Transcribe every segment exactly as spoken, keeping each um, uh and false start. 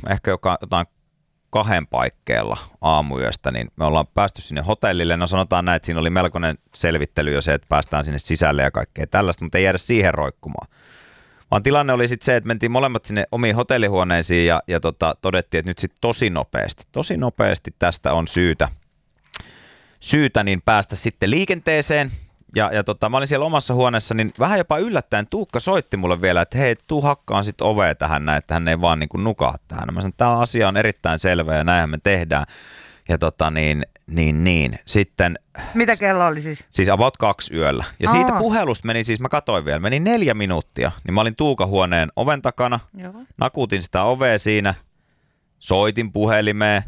ehkä joka, jotain kahden paikkeilla aamuyöstä, niin me ollaan päästy sinne hotellille. No sanotaan näin, että siinä oli melkoinen selvittely jo se, että päästään sinne sisälle ja kaikkea tällaista, mutta ei jäädä siihen roikkumaan. Vaan tilanne oli sitten se, että mentiin molemmat sinne omiin hotellihuoneisiin ja, ja tota, todettiin, että nyt sitten tosi nopeasti, tosi nopeasti tästä on syytä, syytä niin päästä sitten liikenteeseen. Ja, ja tota, mä olin siellä omassa huoneessa, niin vähän jopa yllättäen Tuukka soitti mulle vielä, että hei, tuu hakkaan sit ovea tähän näin, että hän ei vaan niin kuin nukaa tähän. Mä sanoin, että tämä asia on erittäin selvä ja näinhän me tehdään. Ja tota niin, niin, niin. Sitten... Mitä kello oli siis? Siis about kaksi yöllä. Ja Aa. siitä puhelusta meni siis, mä katsoin vielä, meni neljä minuuttia. Niin mä olin Tuukan huoneen oven takana, Joo. nakutin sitä ovea siinä, soitin puhelimeen.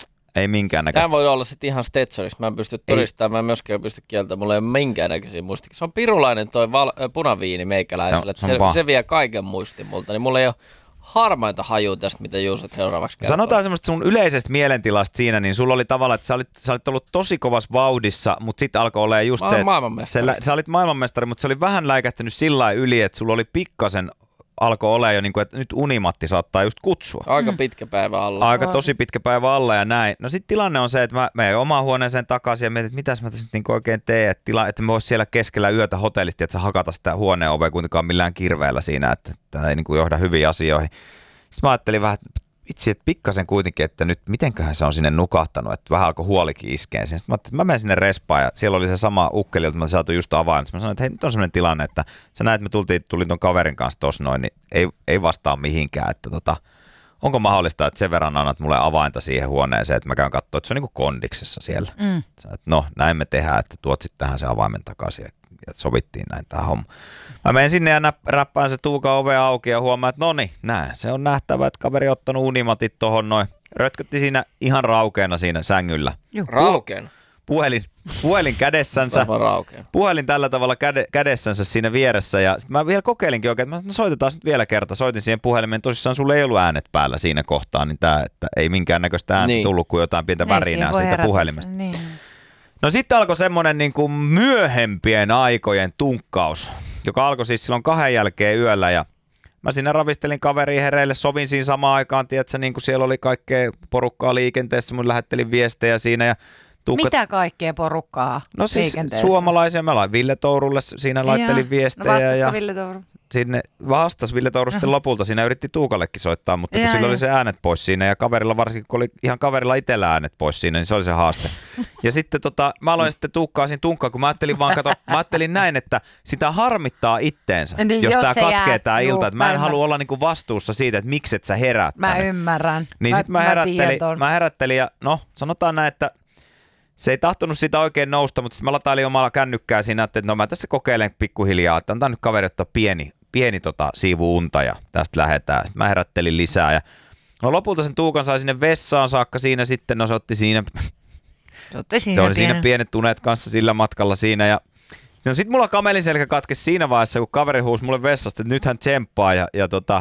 Ei minkäännäköistä. Tämä voi olla sitten ihan Stetsonissa. Mä en pysty todistamaan, mä en myöskään pysty kieltämään. Mulla ei ole minkäännäköisiä muistiksia. Se on pirulainen toi val- punaviini meikäläisellä. Se, se, se vie kaiken muistin multa. Niin mulla ei ole harmainta hajua tästä, mitä Juuset seuraavaksi kertoo. Sanotaan semmoista sun yleisestä mielentilasta siinä, niin sulla oli tavallaan, että sä olit, sä olit ollut tosi kovassa vauhdissa, mutta sitten alkoi olla just mä se, että sä olit maailmanmestari, mutta se oli vähän läikähtänyt sillä lailla yli, että sulla oli pikkasen alkoi olla jo niin kuin, että nyt unimatti saattaa just kutsua. Aika pitkä päivä alla. Aika tosi pitkä päivä alla ja näin. No sitten tilanne on se, että mä menen omaan huoneeseen takaisin ja mietin, että mitäs mä tässä nyt niin oikein teen, että, tila, että mä vois siellä keskellä yötä hotellista, että sä hakata sitä huoneen ovea kuitenkaan millään kirveellä siinä, että tämä ei niin kuin johda hyviin asioihin. Sitten mä ajattelin vähän, että itse, että pikkasen kuitenkin, että nyt mitenköhän se on sinne nukahtanut, että vähän alkoi huolikin iskeen. Sitten mä ajattelin, että mä menen sinne respaan ja siellä oli se sama ukkeli, jolta mä saatu just avaimet. Mä sanoin, että hei, nyt on sellainen tilanne, että sä näet, että me tultiin, tulin ton kaverin kanssa tossa noin, niin ei, ei vastaa mihinkään, että tota, onko mahdollista, että sen verran annat mulle avainta siihen huoneeseen, että mä käyn katsoa, että se on niin kuin kondiksessa siellä. Mm. Sä, että no, näin me tehdään, että tuot sitten tähän se avaimen takaisin ja, ja sovittiin näin tää homma. Mä menen sinne ja näpp, räppään se Tuukan ove auki ja huomaan, että no niin, näin. Se on nähtävä, että kaveri on ottanut unimatit tohon noin. Rötkötti siinä ihan raukeena siinä sängyllä. Raukeena? Puhelin, puhelin kädessänsä. Puhelin tällä tavalla käde, kädessänsä siinä vieressä. Ja sit mä vielä kokeilinkin oikein, että mä sanoin, no soitetaan nyt vielä kerta. Soitin siihen puhelimeen. Tosissaan sulla ei ollut äänet päällä siinä kohtaa, niin tää, että ei minkäännäköistä ääntä niin tullut kuin jotain pientä värinää siitä puhelimesta. Niin. No sitten alkoi semmoinen niin kuin myöhempien aikojen tunkkaus, joka alkoi siis silloin kahden jälkeen yöllä ja mä siinä ravistelin kaveria hereille, sovin siinä samaan aikaan, tiedätkö, niin kuin siellä oli kaikkea porukkaa liikenteessä, mun lähettelin viestejä siinä ja Tuukka... Mitä kaikkea porukkaa no siis liikenteessä? Suomalaisia, mä lain Ville Tourulle, siinä laittelin ja, viestejä. No ja Ville Touru? Sinne vastas Ville Touru sitten lopulta, siinä yritti Tuukallekin soittaa, mutta kun ja, sillä ja. oli se äänet pois siinä ja kaverilla varsinkin, kun oli ihan kaverilla itsellä äänet pois siinä, niin se oli se haaste. Ja sitten tota, mä aloin sitten Tuukkaa siinä tunkkaan, kun mä ajattelin vaan, kato, mä ajattelin näin, että sitä harmittaa itteensä, niin, jos, jos tää katkee tää ilta. Että mä en halua olla niinku vastuussa siitä, että miksi et sä herät Mä tänne. ymmärrän. Niin mä, sit mä, mä herättelin, mä herättelin ja no sanotaan näin, että se ei tahtonut sitä oikein nousta, mutta sitten mä latailin omalla kännykkää siinä, että no mä tässä kokeilen pikkuhiljaa, että antaa nyt kaveri ottaa pieni, pieni tota, siivu unta ja tästä lähdetään. Sitten mä herättelin lisää ja no lopulta sen Tuukan sai sinne vessaan saakka siinä sitten, no se otti siinä, se, otti siinä se oli pienen. siinä pienet unet kanssa sillä matkalla siinä ja no sitten mulla kamelin selkä katkesi siinä vaiheessa, kun kaveri huusi mulle vessasta, että nyt hän tsemppaa ja, ja tota...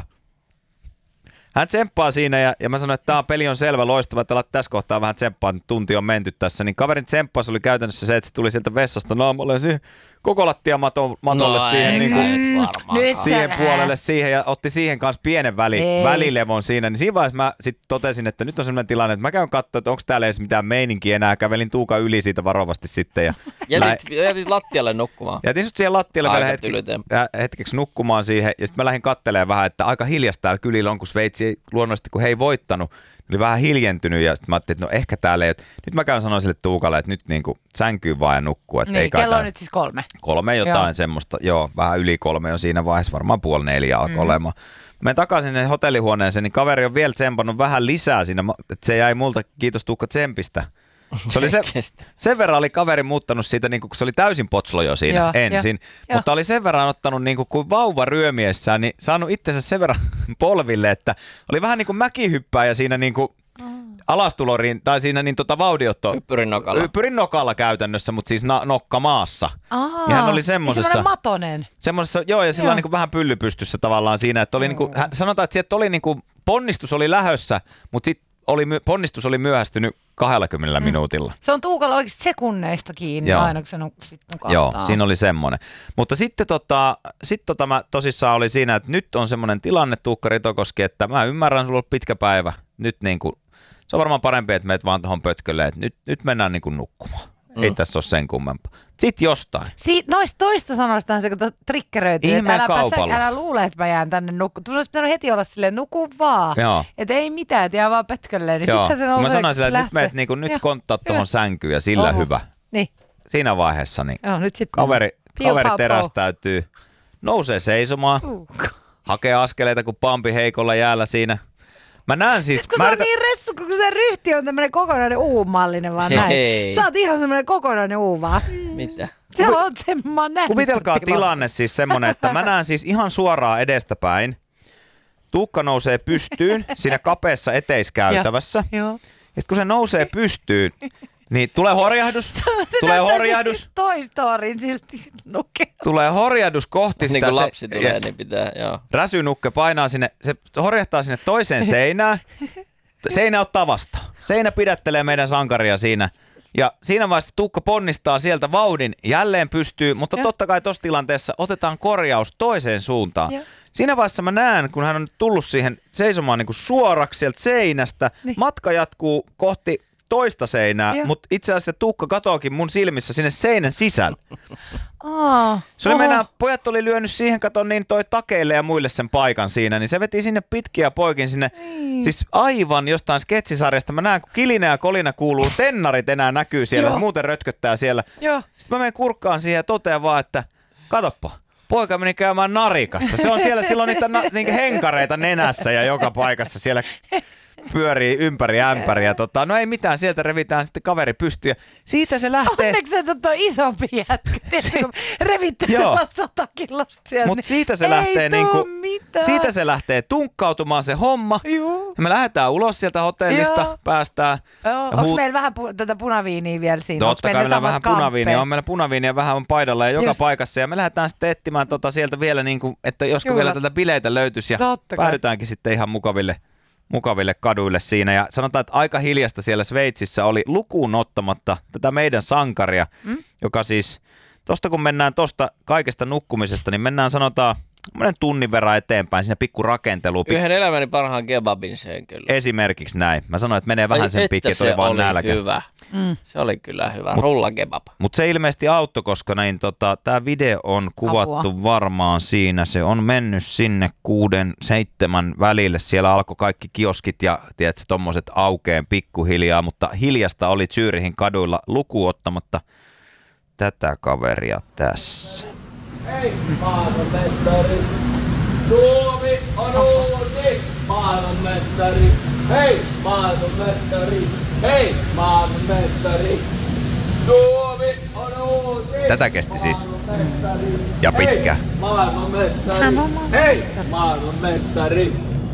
Hän tsemppaa siinä ja, ja mä sanoin, että tämä peli on selvä, loistava, että alat tässä kohtaa vähän tsemppaa, että tunti on menty tässä. Niin kaverin tsemppaus oli käytännössä se, että se tuli sieltä vessasta naamalle siihen koko lattiamatolle no, siihen, niin kuin, siihen puolelle siihen ja otti siihen kanssa pienen väli, välilevon siinä. Niin siinä vaiheessa mä sitten totesin, että nyt on sellainen tilanne, että mä käyn katsoa, että onko täällä edes mitään meininkiä enää. Kävelin Tuukan yli siitä varovasti sitten. Ja jätit, lä- jätit lattialle nukkumaan. Jätin sut siihen lattialle vielä hetkeksi, hetkeksi nukkumaan siihen ja sitten mä lähdin katselemaan vähän, että aika hiljasta täällä kylillä on, kun Sveitsi ei luonnollisesti, kun he ei voittanut, oli vähän hiljentynyt ja sitten mä ajattelin, että no ehkä täällä ei, nyt mä käyn sanoa sille Tuukalle, että nyt niinku sänkyy vaan ja nukkuu. Että niin, ei kello tää... on nyt siis kolme. Kolme jotain joo. semmoista, joo, vähän yli kolme on siinä vaiheessa, varmaan puoli neljä alkoi mm. olemaan. Mä takaisin sinne hotellihuoneeseen, niin kaveri on vielä tsempannut vähän lisää siinä, että se jäi multa, kiitos Tuukka tsempistä. Se oli se, sen verran oli kaveri muuttanut siitä, niin kun se oli täysin potslo jo siinä joo, ensin, jo, mutta jo. oli sen verran ottanut niin kuin, kuin vauva ryömiessään, niin saanut itsensä sen verran polville, että oli vähän niin kuin mäkihyppääjä siinä niin kuin alastuloriin, tai siinä niin tota vauhdiotto. Hyppyrin nokalla. Hyppyrin nokalla käytännössä, mutta siis na, nokka maassa. Aa, ja hän oli semmosessa. Semmoinen matonen. Semmoisessa, joo, ja sillä niin kuin vähän pyllypystyssä tavallaan siinä, että oli niin kuin, hän, sanotaan, että sieltä oli niin kuin, ponnistus oli lähössä, mutta sitten oli, ponnistus oli myöhästynyt kaksikymmentä mm. minuutilla. Se on Tuukalla oikeasti sekunneista kiinni Joo. aina, kun se nuk- nukahtaa. Joo, siinä oli semmoinen. Mutta sitten tota, sit tota mä tosissaan oli siinä, että nyt on semmoinen tilanne, Tuukka Ritokoski, että mä ymmärrän, sulla on pitkä päivä. Nyt niin kuin, se on varmaan parempi, että meet vaan tuohon pötkölle, että nyt, nyt mennään niin kuin nukkumaan. Mm. Ei tässä ole sen kummempaa. Sitten jostain. Siit, noista toista sanoistaan se, kun triggeröityy. Ihmeen kaupalla. Älä luule, että mä jään tänne nukkumaan. Tulla olisi pitänyt heti olla silleen, nuku vaan. Että ei mitään, että jää vaan pötkölleen. Niin sittenhän se nousee, mä sanoin sille, että lähtee. nyt meet niin kuin, nyt konttaa tuohon sänkyyn ja sillä Oho. hyvä. Niin. Siinä vaiheessa niin Joo, nyt sitten. kaveri, Piu, kaveri pau, terästäytyy, nousee seisomaan, uh. hakee askeleita kuin pampi heikolla jäällä siinä. Mä näen siis... Sitten kun mä se on yritän... niin ressu, kun se ryhti on tämmönen kokonainen U-mallinen vaan näin. Hei. Sä oot ihan semmoinen kokonainen U vaan. Mitä? Se on sen, mä oon nähnyt. Kuvitelkaa tilanne siis semmonen, että mä näen siis ihan suoraan edestäpäin. Tuukka nousee pystyyn siinä kapeassa eteiskäytävässä. Joo. Ja sitten kun se nousee pystyyn, niin tulee horjahdus, Se tulee näyttää horjahdus, siis Toy Storyn silti nuke. tulee horjahdus kohti Niin sitä. kuin se- lapsi tulee, yes. niin pitää, joo. Räsynukke painaa sinne, se horjahtaa sinne toiseen seinään. Seinä ottaa vastaan. Seinä pidättelee meidän sankaria siinä. Ja siinä vaiheessa Tuukka ponnistaa sieltä vauhdin, jälleen pystyy, mutta ja. totta kai tuossa tilanteessa otetaan korjaus toiseen suuntaan. Ja. Siinä vaiheessa mä näen, kun hän on tullut siihen seisomaan niin kuin suoraksi sieltä seinästä, Niin. matka jatkuu kohti toista seinää, Ja. mutta itse asiassa Tuukka katoakin mun silmissä sinne seinän sisällä. Aa, Se oli oho. mennään, pojat oli lyönyt siihen, kato niin toi takeille ja muille sen paikan siinä, niin se veti sinne pitkiä poikin sinne, Niin. siis aivan jostain sketsisarjasta. Mä näen, kun kilinä ja kolina kuuluu, tennarit enää näkyy siellä, Joo. muuten rötköttää siellä. Joo. Sitten mä menen kurkkaan siihen ja totean vaan, että katoppa, poika meni käymään narikassa. Se on siellä, silloin niitä na, niin henkareita nenässä ja joka paikassa siellä pyörii ympäri ämpäriä. Tota, no ei mitään, sieltä revitään sitten kaveri pystyy. Ja siitä se lähtee. Onneksi se on tuo isompi jätkä. Tiedätkö, kun revitte Joo. sellaista sata kilosta sieltä. Mutta niin siitä se ei lähtee tuu niinku, mitään. siitä se lähtee tunkkautumaan se homma. Juu. Ja me lähdetään ulos sieltä hotellista, Joo. päästään. Joo, ja onko huut- meillä vähän pu- tätä punaviiniä vielä siinä? Totta Onks kai ne meillä on samat vähän punaviiniä, kamppeet? on meillä punaviiniä vähän on paidalla ja joka Just. paikassa. Ja me lähdetään sitten etsimään tota sieltä vielä, niin kuin, että josko Kyllä. vielä tätä bileitä löytyisi. Ja Totta kai. päädytäänkin sitten ihan mukaville, mukaville kaduille siinä. Ja sanotaan, että aika hiljasta siellä Sveitsissä oli lukuun ottamatta tätä meidän sankaria, mm? joka siis, tosta kun mennään tosta kaikesta nukkumisesta, niin mennään sanotaan monen tunnin verran eteenpäin siinä pikku rakenteluun. Pik- Yhden elämäni parhaan kebabin söin kyllä. Esimerkiksi näin. Mä sanoin, että menee vähän Ai sen että pikki, että se oli vaan oli nälkä. hyvä. Mm. Se oli kyllä hyvä. Rullakebab. Mutta se ilmeisesti auttoi, koska näin, tota, tämä video on kuvattu Apua. varmaan siinä. Se on mennyt sinne kuuden, seitsemän välille. Siellä alkoi kaikki kioskit ja tiedätkö, tommoset aukeen pikkuhiljaa, mutta hiljasta oli Zyyrihin kaduilla lukuun ottamatta tätä kaveria tässä. Hei, maailmanmestari! Suomi on uusi maailmanmestari! Hei, maailmanmestari! Hei, maailmanmestari! Suomi on uusi Tätä kesti siis. maailmanmestari! Ja pitkä. Hei, maailmanmestari! Hän on Hei, maailmanmestari. maailmanmestari!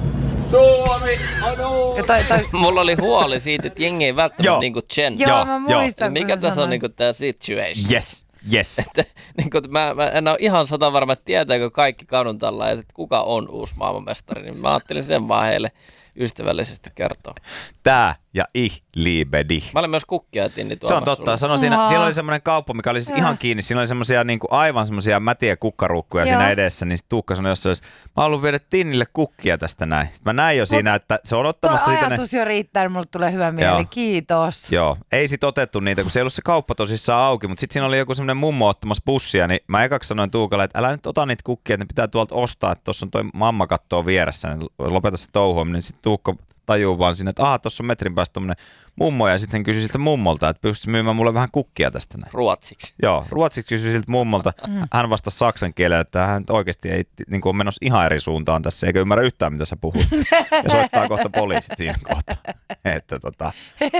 Suomi on uusi! Ja toi, toi, Mulla oli huoli siitä, että jengi ei välttämättä Joo. niinku Chen. joo, Joo, mä joo. muistan, Mikä kun tässä on sanoin. niinku tää situation? Yes, yes. Että, niin kuin, mä, mä en ole ihan sata varma, että tietääkö kaikki kadun tällä, että kuka on uusi maailmanmestari. Niin mä ajattelin sen vaan heille ystävällisesti kertoa. Tää ja ich liebe dich. Mä olen myös kukkia tinni Se on totta. Sano siinä, Aa. siellä oli semmoinen kauppa, mikä oli siis ihan kiinni. Siinä oli semmoisia niin kuin aivan semmoisia mätiä kukkaruukkuja Joo. siinä edessä. Niin sit Tuukka sanoi, jos se olisi, mä haluan viedä Tinnille kukkia tästä näin. Sitten mä näin jo siinä, että se on Tuo ottamassa siitä ne... ajatus jo riittää, niin mulle tulee hyvä mieli. Joo. Kiitos. Joo, ei sit otettu niitä, kun se ei ollut se kauppa tosissaan auki, mutta sitten siinä oli joku semmoinen mummo ottamassa bussia, niin mä ekaksi sanoin Tuukalle, että älä nyt ota niitä kukkia, että ne pitää tuolta ostaa, että tuossa on toi mamma kattoo vieressä, niin lopeta se touhuaminen, niin sitten Tuukka tajuu vaan sinne, että aha, tuossa on metrin päästä tommonen mummo, ja sitten kysyi siltä mummolta, että pystyisi myymään mulle vähän kukkia tästä näin. Ruotsiksi. Joo, ruotsiksi kysyi siltä mummolta, hän vastasi saksan kielellä, että hän oikeasti ei niin kuin on menossa ihan eri suuntaan tässä, eikä ymmärrä yhtään, mitä sä puhut. Ja soittaa kohta poliisit siinä kohtaa. Että tota.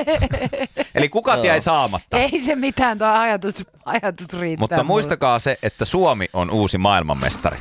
Eli kukat jäi saamatta. Ei se mitään, tuo ajatus, ajatus riittää. Mutta mulle. muistakaa se, että Suomi on uusi maailmanmestari.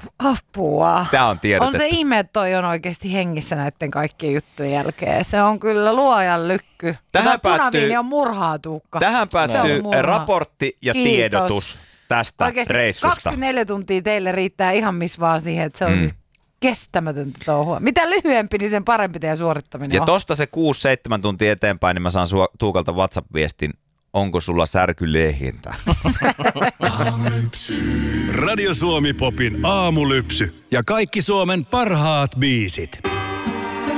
Apua. Tämä on tiedotettu. On se ihme, että toi on oikeasti hengissä näiden kaikkien juttujen jälkeen. Se on kyllä luojan lykky. Tähän Ja toi päättyy- punaviini on murhaa, Tuukka. Tähän Se on päättyy murhaa. raportti ja Kiitos. tiedotus tästä Oikeasti reissusta. kaksikymmentäneljä tuntia teille riittää ihan missä vaan siihen, että se on mm. siis kestämätöntä touhua. Mitä lyhyempi, niin sen parempi teidän suorittaminen ja on. Ja tosta se kuusi seitsemän tuntia eteenpäin, niin mä saan sua, Tuukalta WhatsApp-viestin, onko sulla särkylehintä? Radio Suomi Popin aamulypsy ja kaikki Suomen parhaat biisit.